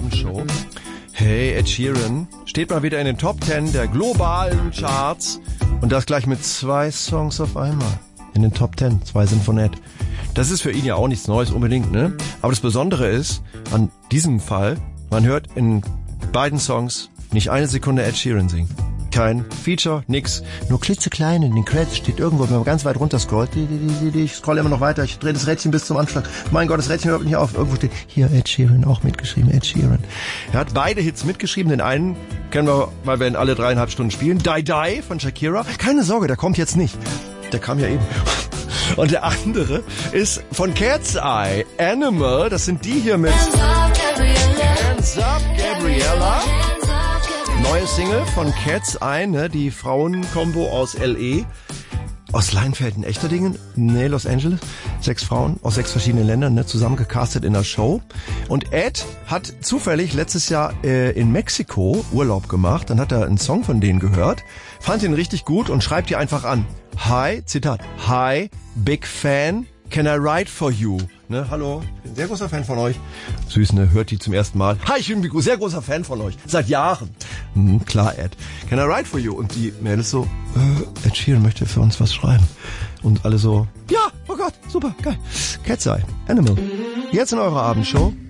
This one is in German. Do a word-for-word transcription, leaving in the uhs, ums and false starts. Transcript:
Abendshow. Hey, Ed Sheeran steht mal wieder in den Top Ten der globalen Charts. Und das gleich mit zwei Songs auf einmal. In den Top Ten. Zwei sind von Ed. Das ist für ihn ja auch nichts Neues unbedingt, ne? Aber das Besondere ist, an diesem Fall, man hört in beiden Songs nicht eine Sekunde Ed Sheeran singen. Kein Feature, nix. Nur klitzeklein in den Credits steht irgendwo, wenn man ganz weit runter scrollt. Ich scroll immer noch weiter, ich drehe das Rädchen bis zum Anschlag. Mein Gott, das Rädchen hört nicht auf. Irgendwo steht, hier Ed Sheeran auch mitgeschrieben, Ed Sheeran. Er hat beide Hits mitgeschrieben. Den einen kennen wir, weil wir ihn alle dreieinhalb Stunden spielen. Die Die von Shakira. Keine Sorge, der kommt jetzt nicht. Der kam ja eben. Und der andere ist von Cat's Eye, Animal. Das sind die hier mit Hands Up, Gabriella. Neue Single von Cat's Eye, ne? Die Frauenkombo aus L A. Aus Leinfeld in Echterdingen, nee, Los Angeles. Sechs Frauen aus sechs verschiedenen Ländern, ne? Zusammengecastet in der Show. Und Ed hat zufällig letztes Jahr äh, in Mexiko Urlaub gemacht. Dann hat er einen Song von denen gehört, fand ihn richtig gut und schreibt hier einfach an. Hi, Zitat, Hi, big fan, can I write for you? Ne, hallo, ich bin ein sehr großer Fan von euch. Süß, ne, hört die zum ersten Mal. Hi, ich bin ein sehr großer Fan von euch. Seit Jahren. Hm, klar, Ed. Can I write for you? Und die Mädels so, äh, Ed Sheeran möchte für uns was schreiben. Und alle so, ja, oh Gott, super, geil. Cat's Eye, Animal. Jetzt in eurer Abendshow.